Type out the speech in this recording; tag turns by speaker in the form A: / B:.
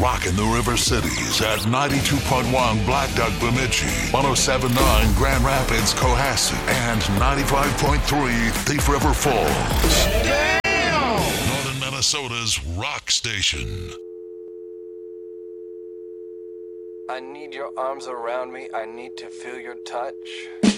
A: rocking the River Cities at 92.1 Black Duck Bemidji, 107.9 Grand Rapids Cohasset, and 95.3 Thief River Falls. Damn! Northern Minnesota's rock station.
B: I need your arms around me. I need to feel your touch.